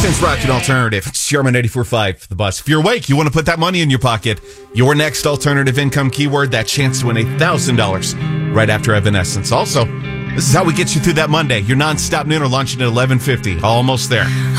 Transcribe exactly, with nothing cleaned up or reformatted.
Houston's Rocket Alternative. It's Sherman eighty-four point five, the bus. If you're awake, you want to put that money in your pocket. Your next alternative income keyword, that chance to win one thousand dollars right after Evanescence. Also, this is how we get you through that Monday. Your nonstop noon or lunch at eleven fifty. Almost there.